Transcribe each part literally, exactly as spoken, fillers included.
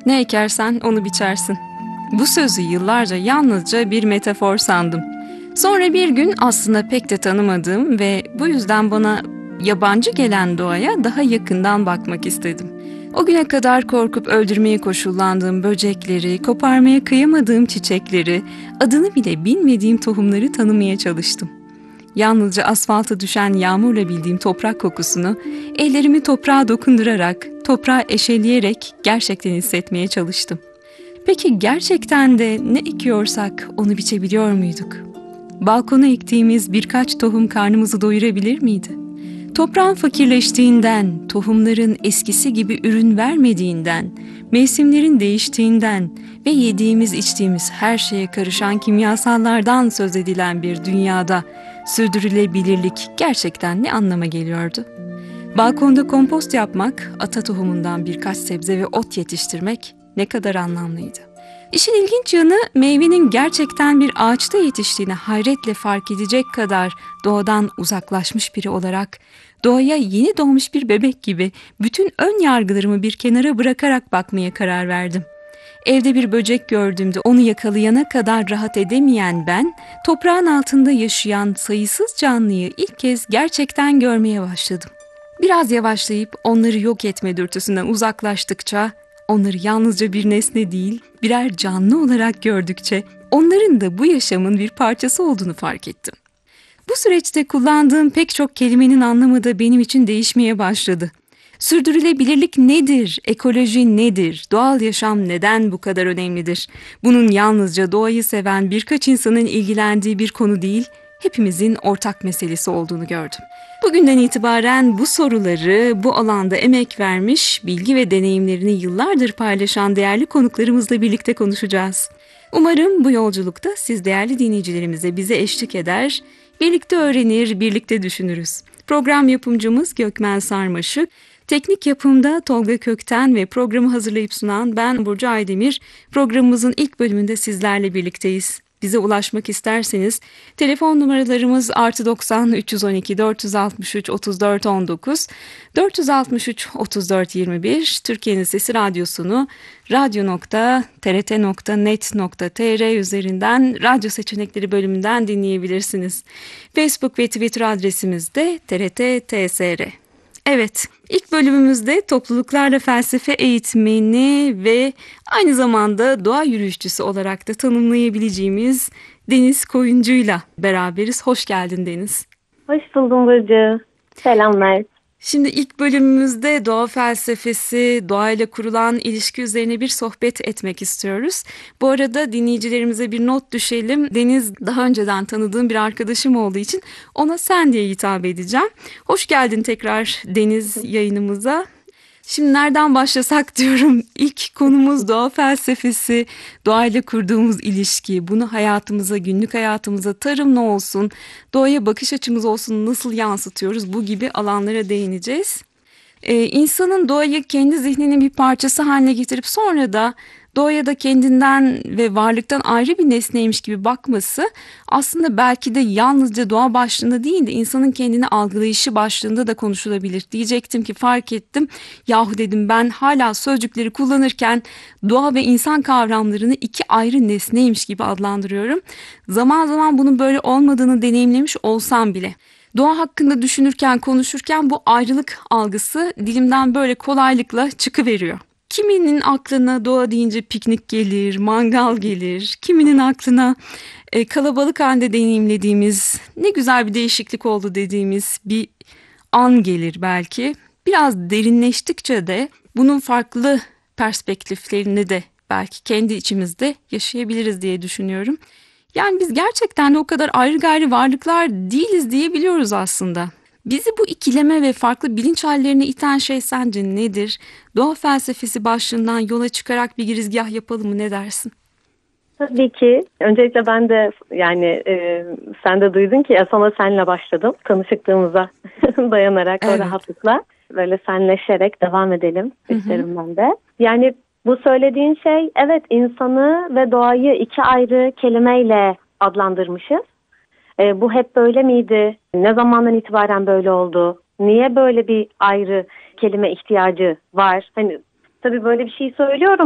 Ne ekersen onu biçersin. Bu sözü yıllarca yalnızca bir metafor sandım. Sonra bir gün aslında pek de tanımadığım ve bu yüzden bana yabancı gelen doğaya daha yakından bakmak istedim. O güne kadar korkup öldürmeye koşullandığım böcekleri, koparmaya kıyamadığım çiçekleri, adını bile bilmediğim tohumları tanımaya çalıştım. Yalnızca asfalta düşen yağmurla bildiğim toprak kokusunu, ellerimi toprağa dokundurarak, toprağı eşeleyerek gerçekten hissetmeye çalıştım. Peki gerçekten de ne ekiyorsak onu biçebiliyor muyduk? Balkona ektiğimiz birkaç tohum karnımızı doyurabilir miydi? Toprağın fakirleştiğinden, tohumların eskisi gibi ürün vermediğinden, mevsimlerin değiştiğinden ve yediğimiz içtiğimiz her şeye karışan kimyasallardan söz edilen bir dünyada sürdürülebilirlik gerçekten ne anlama geliyordu? Balkonda kompost yapmak, ata tohumundan birkaç sebze ve ot yetiştirmek ne kadar anlamlıydı. İşin ilginç yanı meyvenin gerçekten bir ağaçta yetiştiğini hayretle fark edecek kadar doğadan uzaklaşmış biri olarak, doğaya yeni doğmuş bir bebek gibi bütün ön yargılarımı bir kenara bırakarak bakmaya karar verdim. Evde bir böcek gördüğümde onu yakalayana kadar rahat edemeyen ben, toprağın altında yaşayan sayısız canlıyı ilk kez gerçekten görmeye başladım. Biraz yavaşlayıp onları yok etme dürtüsünden uzaklaştıkça, onları yalnızca bir nesne değil, birer canlı olarak gördükçe, onların da bu yaşamın bir parçası olduğunu fark ettim. Bu süreçte kullandığım pek çok kelimenin anlamı da benim için değişmeye başladı. Sürdürülebilirlik nedir? Ekoloji nedir? Doğal yaşam neden bu kadar önemlidir? Bunun yalnızca doğayı seven birkaç insanın ilgilendiği bir konu değil, hepimizin ortak meselesi olduğunu gördüm. Bugünden itibaren bu soruları, bu alanda emek vermiş, bilgi ve deneyimlerini yıllardır paylaşan değerli konuklarımızla birlikte konuşacağız. Umarım bu yolculukta siz değerli dinleyicilerimize bize eşlik eder, birlikte öğrenir, birlikte düşünürüz. Program yapımcımız Gökmen Sarmaşık, teknik yapımda Tolga Kökten ve programı hazırlayıp sunan ben Burcu Aydemir. Programımızın ilk bölümünde sizlerle birlikteyiz. Bize ulaşmak isterseniz telefon numaralarımız artı doksan üç yüz on iki dört yüz altmış üç otuz dört on dokuz, dört yüz altmış üç otuz dört yirmi bir, Türkiye'nin Sesi Radyosunu radyo nokta t r t nokta net nokta t r üzerinden radyo seçenekleri bölümünden dinleyebilirsiniz. Facebook ve Twitter adresimiz de T R T T S R. Evet, ilk bölümümüzde topluluklarla felsefe eğitmeni ve aynı zamanda doğa yürüyüşçüsü olarak da tanımlayabileceğimiz Deniz Koyuncu'yla beraberiz. Hoş geldin Deniz. Hoş buldum Burcu. Selamlar. Şimdi ilk bölümümüzde doğa felsefesi, doğayla kurulan ilişki üzerine bir sohbet etmek istiyoruz. Bu arada dinleyicilerimize bir not düşelim. Deniz daha önceden tanıdığım bir arkadaşım olduğu için ona sen diye hitap edeceğim. Hoş geldin tekrar Deniz yayınımıza. Şimdi nereden başlasak diyorum. İlk konumuz doğa felsefesi, doğayla kurduğumuz ilişki. Bunu hayatımıza, günlük hayatımıza, tarım ne olsun, doğaya bakış açımız olsun, nasıl yansıtıyoruz, bu gibi alanlara değineceğiz. Ee, insanın doğayı kendi zihninin bir parçası haline getirip sonra da doğaya da kendinden ve varlıktan ayrı bir nesneymiş gibi bakması aslında belki de yalnızca doğa başlığında değil de insanın kendini algılayışı başlığında da konuşulabilir. Diyecektim ki fark ettim. Yahu dedim, ben hala sözcükleri kullanırken doğa ve insan kavramlarını iki ayrı nesneymiş gibi adlandırıyorum. Zaman zaman bunun böyle olmadığını deneyimlemiş olsam bile. Doğa hakkında düşünürken, konuşurken bu ayrılık algısı dilimden böyle kolaylıkla çıkıveriyor. Kiminin aklına doğa deyince piknik gelir, mangal gelir. Kiminin aklına e, kalabalık halde deneyimlediğimiz, ne güzel bir değişiklik oldu dediğimiz bir an gelir belki. Biraz derinleştikçe de bunun farklı perspektiflerini de belki kendi içimizde yaşayabiliriz diye düşünüyorum. Yani biz gerçekten de o kadar ayrı gayrı varlıklar değiliz diyebiliyoruz aslında. Bizi bu ikileme ve farklı bilinç hallerine iten şey sence nedir? Doğa felsefesi başlığından yola çıkarak bir girizgah yapalım mı, ne dersin? Tabii ki. Öncelikle ben de yani e, sen de duydun ki sana senle başladım. Tanışıklığımıza dayanarak evet. O rahatlıkla böyle senleşerek devam edelim isterim ben de. Yani bu söylediğin şey, evet, insanı ve doğayı iki ayrı kelimeyle adlandırmışız. E, bu hep böyle miydi? Ne zamandan itibaren böyle oldu? Niye böyle bir ayrı kelime ihtiyacı var? Hani tabii böyle bir şey söylüyorum.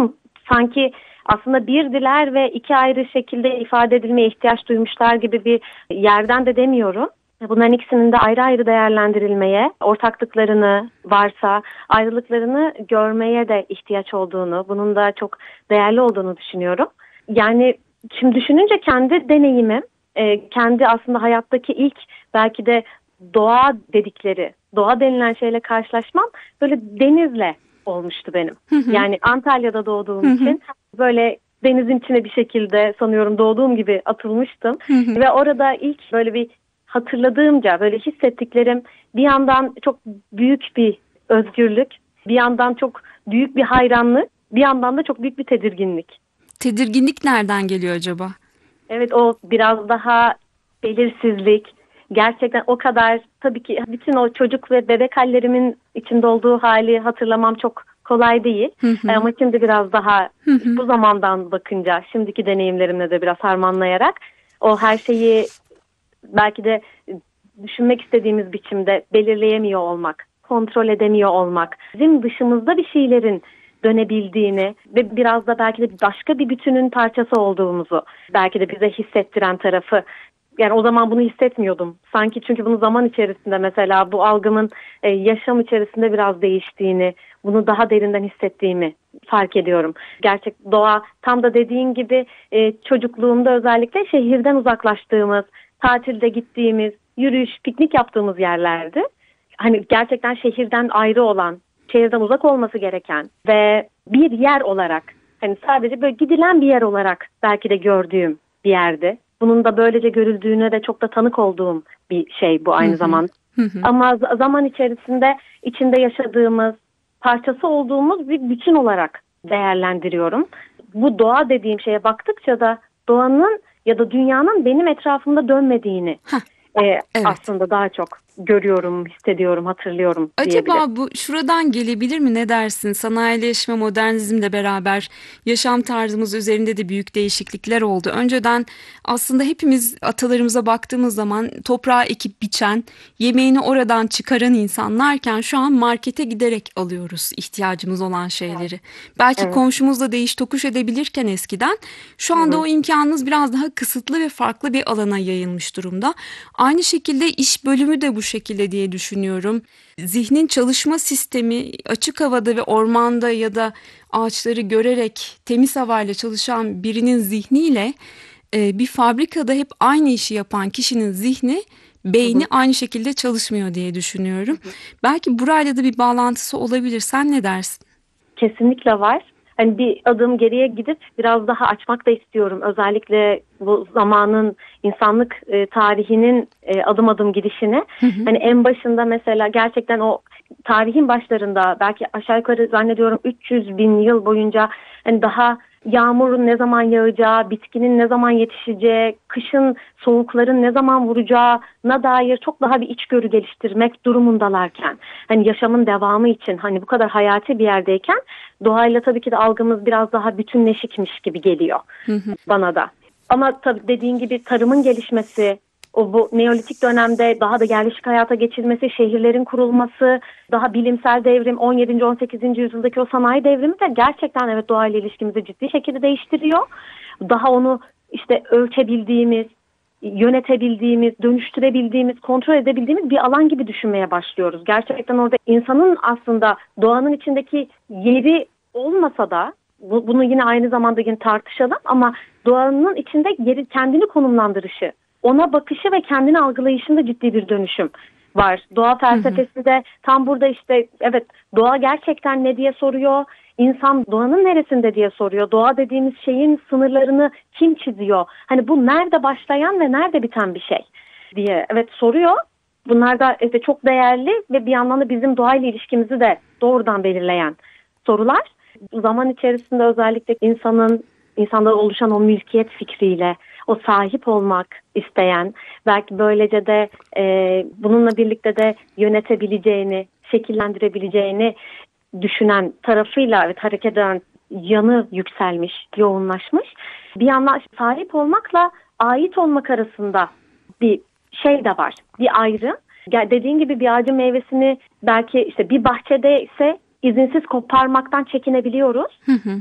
sanki aslında birdiler ve iki ayrı şekilde ifade edilmeye ihtiyaç duymuşlar gibi bir yerden de demiyorum. Bunların ikisinin de ayrı ayrı değerlendirilmeye, ortaklıklarını varsa ayrılıklarını görmeye de ihtiyaç olduğunu, bunun da çok değerli olduğunu düşünüyorum. Yani şimdi düşününce kendi deneyimim, e, kendi aslında hayattaki ilk belki de doğa dedikleri, doğa denilen şeyle karşılaşmam böyle denizle olmuştu benim. Hı hı. Yani Antalya'da doğduğum Hı hı. için böyle denizin içine bir şekilde sanıyorum doğduğum gibi atılmıştım. Hı hı. Ve orada ilk böyle bir hatırladığımca böyle hissettiklerim bir yandan çok büyük bir özgürlük, bir yandan çok büyük bir hayranlık, bir yandan da çok büyük bir tedirginlik. Tedirginlik nereden geliyor acaba? Evet, o biraz daha belirsizlik. Gerçekten o kadar, tabii ki bütün o çocuk ve bebek hallerimin içinde olduğu hali hatırlamam çok kolay değil. Hı hı. Ama şimdi biraz daha Hı hı. bu zamandan bakınca, şimdiki deneyimlerimle de biraz harmanlayarak o her şeyi belki de düşünmek istediğimiz biçimde belirleyemiyor olmak, kontrol edemiyor olmak, bizim dışımızda bir şeylerin dönebildiğini ve biraz da belki de başka bir bütünün parçası olduğumuzu belki de bize hissettiren tarafı. Yani o zaman bunu hissetmiyordum. Sanki çünkü bunu zaman içerisinde mesela bu algımın e, yaşam içerisinde biraz değiştiğini, bunu daha derinden hissettiğimi fark ediyorum. Gerçek doğa tam da dediğin gibi e, çocukluğumda özellikle şehirden uzaklaştığımız, tatilde gittiğimiz, yürüyüş, piknik yaptığımız yerlerdi. Hani gerçekten şehirden ayrı olan, şehirden uzak olması gereken ve bir yer olarak, hani sadece böyle gidilen bir yer olarak belki de gördüğüm bir yerdi. Bunun da böylece görüldüğüne de çok da tanık olduğum bir şey bu aynı Hı hı. zamanda. Hı hı. Ama zaman içerisinde içinde yaşadığımız, parçası olduğumuz bir bütün olarak değerlendiriyorum. Bu doğa dediğim şeye baktıkça da doğanın ya da dünyanın benim etrafımda dönmediğini Heh, e, evet. aslında daha çok görüyorum, hissediyorum, hatırlıyorum diyebilirim. Acaba bu şuradan gelebilir mi, ne dersin? Sanayileşme, modernizmle beraber yaşam tarzımız üzerinde de büyük değişiklikler oldu. Önceden aslında hepimiz atalarımıza baktığımız zaman toprağa ekip biçen, yemeğini oradan çıkaran insanlarken şu an markete giderek alıyoruz ihtiyacımız olan şeyleri. Belki Evet. komşumuzla değiş tokuş edebilirken eskiden, şu anda Hı hı. o imkanınız biraz daha kısıtlı ve farklı bir alana yayılmış durumda. Aynı şekilde iş bölümü de bu şekilde diye düşünüyorum. Zihnin çalışma sistemi açık havada ve ormanda ya da ağaçları görerek temiz havayla çalışan birinin zihniyle e, bir fabrikada hep aynı işi yapan kişinin zihni, beyni Hı hı. aynı şekilde çalışmıyor diye düşünüyorum. Belki burayla da bir bağlantısı olabilir. Sen ne dersin? Kesinlikle var. Hani bir adım geriye gidip biraz daha açmak da istiyorum. Özellikle bu zamanın, insanlık e, tarihinin e, adım adım gidişini. Hı hı. Hani en başında mesela gerçekten o tarihin başlarında belki aşağı yukarı zannediyorum üç yüz bin yıl boyunca hani daha yağmurun ne zaman yağacağı, bitkinin ne zaman yetişeceği, kışın soğukların ne zaman vuracağına dair çok daha bir içgörü geliştirmek durumundalarken, hani yaşamın devamı için hani bu kadar hayati bir yerdeyken doğayla tabii ki de algımız biraz daha bütünleşikmiş gibi geliyor Hı hı. bana da. Ama tabii dediğin gibi tarımın gelişmesi, o bu Neolitik dönemde daha da yerleşik hayata geçilmesi, şehirlerin kurulması, daha bilimsel devrim, on yedinci on sekizinci yüzyıldaki o sanayi devrimi de gerçekten evet doğayla ilişkimizi ciddi şekilde değiştiriyor. Daha onu işte ölçebildiğimiz, yönetebildiğimiz, dönüştürebildiğimiz, kontrol edebildiğimiz bir alan gibi düşünmeye başlıyoruz. Gerçekten orada insanın aslında doğanın içindeki yeri olmasa da, bu, bunu yine aynı zamanda yine tartışalım, ama doğanın içinde yeri, kendini konumlandırışı, ona bakışı ve kendini algılayışında ciddi bir dönüşüm var. Doğa felsefesi de tam burada işte evet, doğa gerçekten ne diye soruyor, insan doğanın neresinde diye soruyor. Doğa dediğimiz şeyin sınırlarını kim çiziyor? Hani bu nerede başlayan ve nerede biten bir şey diye evet soruyor. Bunlar da işte çok değerli ve bir yandan da bizim doğayla ilişkimizi de doğrudan belirleyen sorular. Zaman içerisinde özellikle insanın insanda oluşan o mülkiyet fikriyle, o sahip olmak isteyen, belki böylece de e, bununla birlikte de yönetebileceğini, şekillendirebileceğini düşünen tarafıyla evet, hareket eden yanı yükselmiş, yoğunlaşmış. Bir yandan sahip olmakla ait olmak arasında bir şey de var, bir ayrım. Dediğin gibi bir ağacın meyvesini belki işte bir bahçede ise izinsiz koparmaktan çekinebiliyoruz. Hı hı.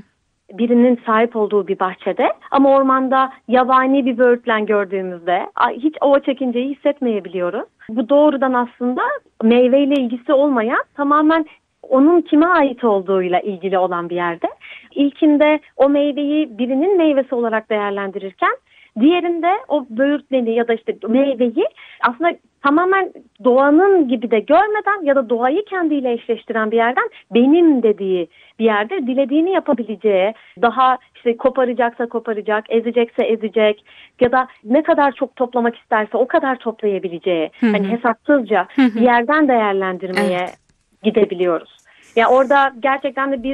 birinin sahip olduğu bir bahçede ama ormanda yabani bir böğürtlen gördüğümüzde hiç ova çekinceyi hissetmeyebiliyoruz. Bu doğrudan aslında meyveyle ilgisi olmayan, tamamen onun kime ait olduğuyla ilgili olan bir yerde. İlkinde o meyveyi birinin meyvesi olarak değerlendirirken diğerinde o böğürtleni ya da işte meyveyi aslında tamamen doğanın gibi de görmeden ya da doğayı kendiyle eşleştiren bir yerden benim dediği bir yerde dilediğini yapabileceği, daha işte koparacaksa koparacak, ezecekse ezecek ya da ne kadar çok toplamak isterse o kadar toplayabileceği, hı hı. hani hesapsızca Hı hı. bir yerden değerlendirmeye Evet. gidebiliyoruz. Ya yani orada gerçekten de biz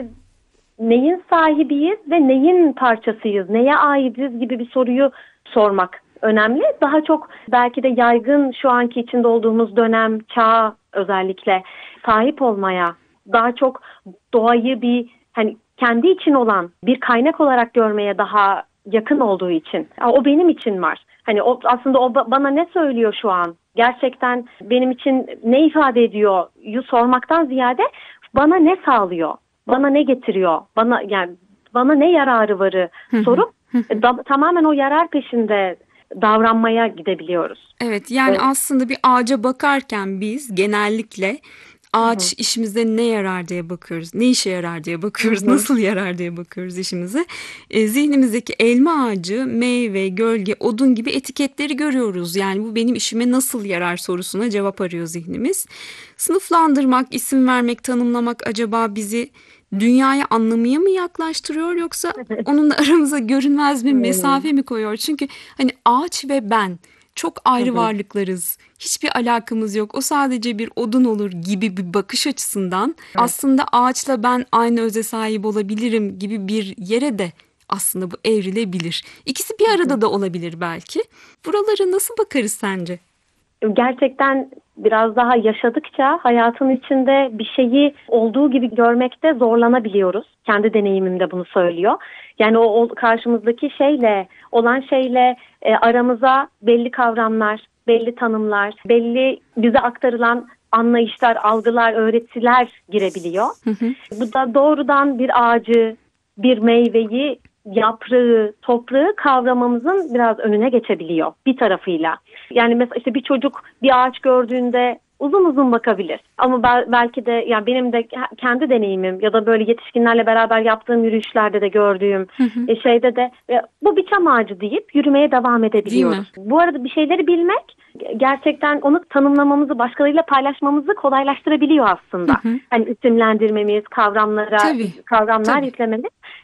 neyin sahibiyiz ve neyin parçasıyız, neye aitiz gibi bir soruyu sormak önemli. Daha çok belki de yaygın şu anki içinde olduğumuz dönem, çağ özellikle sahip olmaya, daha çok doğayı bir hani kendi için olan bir kaynak olarak görmeye daha yakın olduğu için. O benim için var. Hani o aslında o bana ne söylüyor şu an? Gerçekten benim için ne ifade ediyor? Yu sormaktan ziyade bana ne sağlıyor? Bana ne getiriyor? Bana yani bana ne yararı varı sorup da, tamamen o yarar peşinde davranmaya gidebiliyoruz. Evet, yani evet. Aslında bir ağaca bakarken biz genellikle ağaç hı hı. işimize ne yarar diye bakıyoruz. Ne işe yarar diye bakıyoruz. Hı hı. Nasıl yarar diye bakıyoruz işimize. E, zihnimizdeki elma ağacı, meyve, gölge, odun gibi etiketleri görüyoruz. Yani bu benim işime nasıl yarar sorusuna cevap arıyor zihnimiz. Sınıflandırmak, isim vermek, tanımlamak acaba bizi dünyaya anlamaya mı yaklaştırıyor yoksa onunla aramıza görünmez bir mesafe mi koyuyor? Çünkü hani ağaç ve ben çok ayrı varlıklarız. Hiçbir alakamız yok. O sadece bir odun olur gibi bir bakış açısından evet. Aslında ağaçla ben aynı öze sahip olabilirim gibi bir yere de aslında bu evrilebilir. İkisi bir arada da olabilir belki. Buralara nasıl bakarız sence? Gerçekten biraz daha yaşadıkça hayatın içinde bir şeyi olduğu gibi görmekte zorlanabiliyoruz. Kendi deneyimim de bunu söylüyor. Yani o, o karşımızdaki şeyle, olan şeyle e, aramıza belli kavramlar, belli tanımlar, belli bize aktarılan anlayışlar, algılar, öğretiler girebiliyor. Hı hı. Bu da doğrudan bir ağacı, bir meyveyi, yaprağı, toprağı kavramamızın biraz önüne geçebiliyor bir tarafıyla. Yani mesela işte bir çocuk bir ağaç gördüğünde uzun uzun bakabilir. Ama belki de yani benim de kendi deneyimim ya da böyle yetişkinlerle beraber yaptığım yürüyüşlerde de gördüğüm hı hı. şeyde de bu bir çam ağacı deyip yürümeye devam edebiliyoruz. Bu arada bir şeyleri bilmek gerçekten onu tanımlamamızı, başkalarıyla paylaşmamızı kolaylaştırabiliyor aslında. Hı hı. Hani isimlendirmemiz, kavramlara, Tabii. kavramlar Tabii. yüklememiz.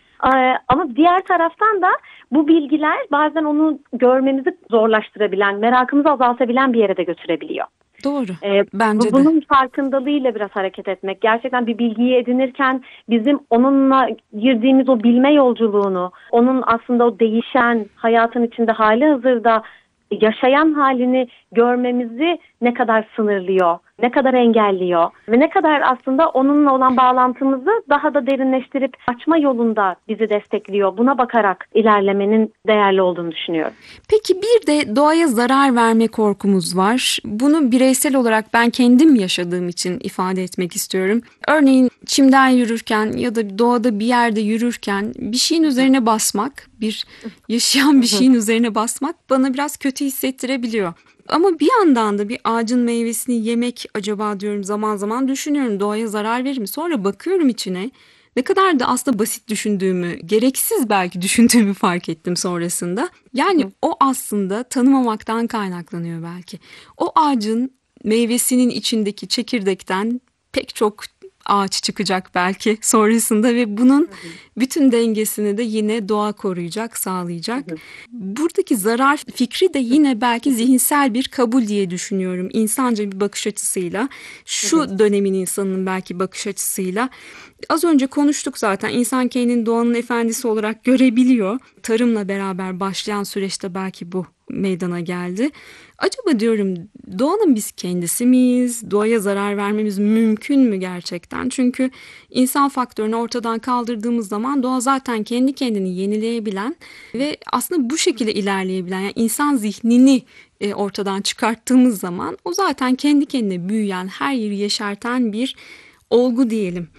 Ama diğer taraftan da bu bilgiler bazen onu görmemizi zorlaştırabilen, merakımızı azaltabilen bir yere de götürebiliyor. Doğru. Ee, Bence bunun de. Bunun farkındalığıyla biraz hareket etmek. Gerçekten bir bilgiyi edinirken bizim onunla girdiğimiz o bilme yolculuğunu, onun aslında o değişen hayatın içinde hali hazırda yaşayan halini görmemizi ne kadar sınırlıyor, ne kadar engelliyor ve ne kadar aslında onunla olan bağlantımızı daha da derinleştirip açma yolunda bizi destekliyor. Buna bakarak ilerlemenin değerli olduğunu düşünüyorum. Peki bir de doğaya zarar verme korkumuz var. Bunu bireysel olarak ben kendim yaşadığım için ifade etmek istiyorum. Örneğin çimden yürürken ya da doğada bir yerde yürürken bir şeyin üzerine basmak, bir yaşayan bir şeyin üzerine basmak bana biraz kötü hissettirebiliyor. Ama bir yandan da bir ağacın meyvesini yemek acaba diyorum, zaman zaman düşünüyorum, doğaya zarar verir mi? Sonra bakıyorum içine, ne kadar da aslında basit düşündüğümü, gereksiz belki düşündüğümü fark ettim sonrasında. Yani o aslında tanımamaktan kaynaklanıyor belki. O ağacın meyvesinin içindeki çekirdekten pek çok ağaç çıkacak belki sonrasında ve bunun bütün dengesini de yine doğa koruyacak, sağlayacak. Buradaki zarar fikri de yine belki zihinsel bir kabul diye düşünüyorum. İnsanca bir bakış açısıyla, şu dönemin insanının belki bakış açısıyla. Az önce konuştuk zaten, insan kendini doğanın efendisi olarak görebiliyor. Tarımla beraber başlayan süreçte belki bu meydana geldi. Acaba diyorum, doğanın biz kendisi miyiz? Doğaya zarar vermemiz mümkün mü gerçekten? Çünkü insan faktörünü ortadan kaldırdığımız zaman doğa zaten kendi kendini yenileyebilen ve aslında bu şekilde ilerleyebilen, yani insan zihnini e, ortadan çıkarttığımız zaman o zaten kendi kendine büyüyen, her yeri yeşerten bir olgu diyelim.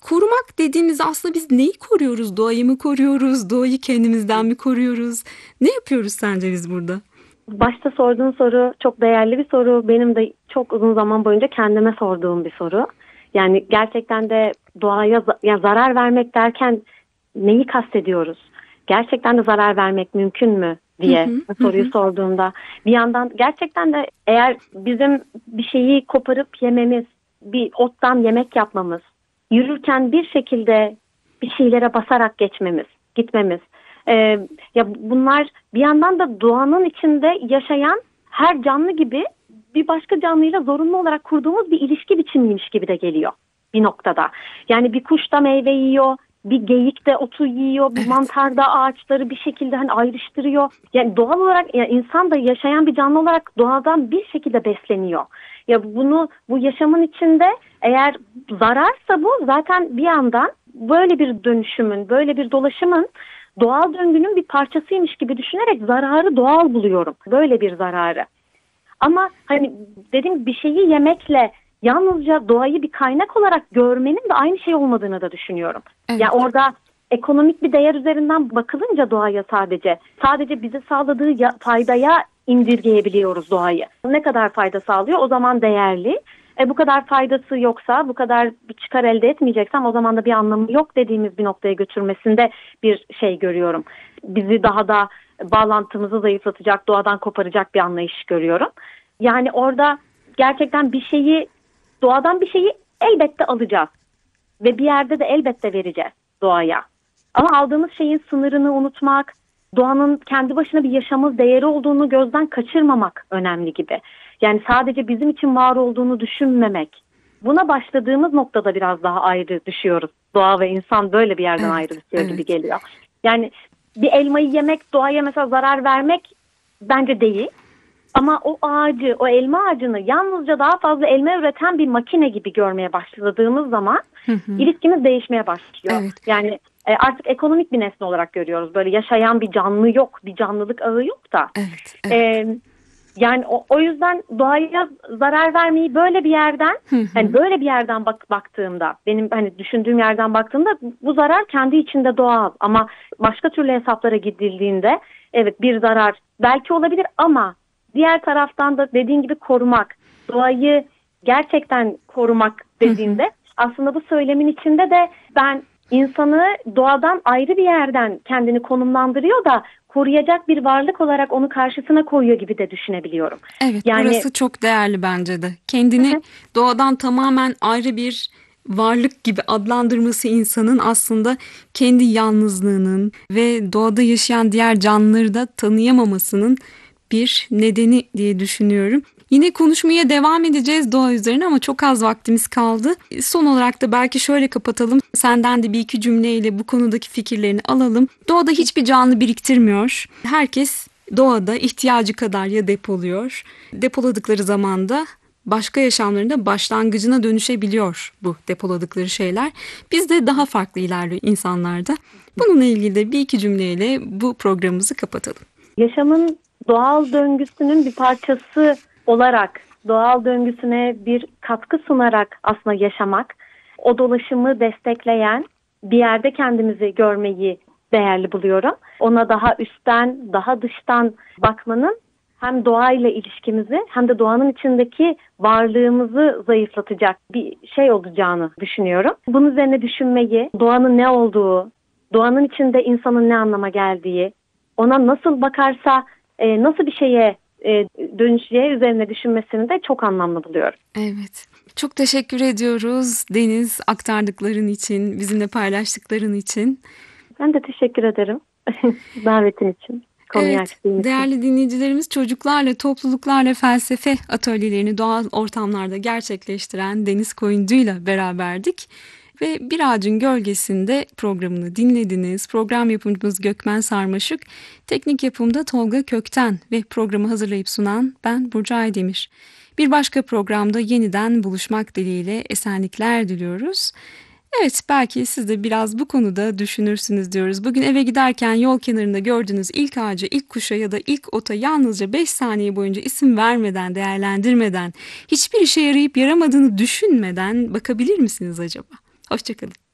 korumak dediğimiz aslında biz neyi koruyoruz? Doğayı mı koruyoruz? Doğayı kendimizden mi koruyoruz? Ne yapıyoruz sence biz burada? Başta sorduğun soru çok değerli bir soru. Benim de çok uzun zaman boyunca kendime sorduğum bir soru. Yani gerçekten de doğaya ya zarar vermek derken neyi kastediyoruz? Gerçekten de zarar vermek mümkün mü diye Hı hı, bu soruyu hı. sorduğumda bir yandan gerçekten de eğer bizim bir şeyi koparıp yememiz, bir ottan yemek yapmamız, yürürken bir şekilde bir şeylere basarak geçmemiz, gitmemiz, Ee, ya bunlar bir yandan da doğanın içinde yaşayan her canlı gibi bir başka canlıyla zorunlu olarak kurduğumuz bir ilişki biçimiymiş gibi de geliyor bir noktada. Yani bir kuş da meyve yiyor, bir geyik de otu yiyor, bir Evet. mantar da ağaçları bir şekilde hani ayrıştırıyor. Yani doğal olarak yani insan da yaşayan bir canlı olarak doğadan bir şekilde besleniyor. Ya bunu bu yaşamın içinde eğer zararsa bu zaten bir yandan böyle bir dönüşümün, böyle bir dolaşımın doğal döngünün bir parçasıymış gibi düşünerek zararı doğal buluyorum. Böyle bir zararı. Ama hani dedim bir şeyi yemekle yalnızca doğayı bir kaynak olarak görmenin de aynı şey olmadığını da düşünüyorum. Evet. Yani orada ekonomik bir değer üzerinden bakılınca doğaya sadece sadece bize sağladığı ya, faydaya indirgeyebiliyoruz doğayı. Ne kadar fayda sağlıyor o zaman değerli. E bu kadar faydası yoksa, bu kadar bir çıkar elde etmeyeceksem o zaman da bir anlamı yok dediğimiz bir noktaya götürmesinde bir şey görüyorum. Bizi daha da bağlantımızı zayıflatacak, doğadan koparacak bir anlayış görüyorum. Yani orada gerçekten bir şeyi, doğadan bir şeyi elbette alacağız. Ve bir yerde de elbette vereceğiz doğaya. Ama aldığımız şeyin sınırını unutmak, doğanın kendi başına bir yaşamız değeri olduğunu gözden kaçırmamak önemli gibi. Yani sadece bizim için var olduğunu düşünmemek. Buna başladığımız noktada biraz daha ayrı düşüyoruz. Doğa ve insan böyle bir yerden Evet, ayrı düşüyor evet. gibi geliyor. Yani bir elmayı yemek doğaya mesela zarar vermek bence değil. Ama o ağacı, o elma ağacını yalnızca daha fazla elma üreten bir makine gibi görmeye başladığımız zaman Hı hı. ilişkimiz değişmeye başlıyor. Evet. Yani e, artık ekonomik bir nesne olarak görüyoruz. Böyle yaşayan bir canlı yok, bir canlılık ağı yok da. Evet, evet. E, yani o, o yüzden doğaya zarar vermeyi böyle bir yerden, Hı hı. hani böyle bir yerden bak baktığımda, benim hani düşündüğüm yerden baktığımda bu zarar kendi içinde doğal. Ama başka türlü hesaplara gidildiğinde evet bir zarar belki olabilir ama diğer taraftan da dediğin gibi korumak, doğayı gerçekten korumak dediğinde aslında bu söylemin içinde de ben insanı doğadan ayrı bir yerden kendini konumlandırıyor da koruyacak bir varlık olarak onu karşısına koyuyor gibi de düşünebiliyorum. Evet, Yani burası çok değerli bence de. Kendini doğadan tamamen ayrı bir varlık gibi adlandırması insanın aslında kendi yalnızlığının ve doğada yaşayan diğer canlıları da tanıyamamasının bir nedeni diye düşünüyorum. Yine konuşmaya devam edeceğiz doğa üzerine ama çok az vaktimiz kaldı. Son olarak da belki şöyle kapatalım. Senden de bir iki cümleyle bu konudaki fikirlerini alalım. Doğada hiçbir canlı biriktirmiyor. Herkes doğada ihtiyacı kadar ya depoluyor. Depoladıkları zaman da başka yaşamlarında başlangıcına dönüşebiliyor bu depoladıkları şeyler. Biz de daha farklı ilerliyor insanlarda. Bununla ilgili de bir iki cümleyle bu programımızı kapatalım. Yaşamın doğal döngüsünün bir parçası olarak doğal döngüsüne bir katkı sunarak aslında yaşamak, o dolaşımı destekleyen bir yerde kendimizi görmeyi değerli buluyorum. Ona daha üstten, daha dıştan bakmanın hem doğayla ilişkimizi hem de doğanın içindeki varlığımızı zayıflatacak bir şey olacağını düşünüyorum. Bunun üzerine düşünmeyi, doğanın ne olduğu, doğanın içinde insanın ne anlama geldiği, ona nasıl bakarsa e, nasıl bir şeye e, dönüşeceği üzerine düşünmesini de çok anlamlı buluyorum. Evet. Çok teşekkür ediyoruz Deniz, aktardıkların için, bizimle paylaştıkların için. Ben de teşekkür ederim davetin için. Konuyu Evet, açtığın için. değerli dinleyicilerimiz, çocuklarla, topluluklarla felsefe atölyelerini doğal ortamlarda gerçekleştiren Deniz Koyuncu'yla beraberdik. Ve Bir Ağacın Gölgesi'nde programını dinlediniz. Program yapımcımız Gökmen Sarmaşık, teknik yapımda Tolga Kökten ve programı hazırlayıp sunan ben Burcu Aydemir. Bir başka programda yeniden buluşmak dileğiyle esenlikler diliyoruz. Evet, belki siz de biraz bu konuda düşünürsünüz diyoruz. Bugün eve giderken yol kenarında gördüğünüz ilk ağaca, ilk kuşa ya da ilk ota yalnızca beş saniye boyunca isim vermeden, değerlendirmeden, hiçbir işe yarayıp yaramadığını düşünmeden bakabilir misiniz acaba? Hoşçakalın.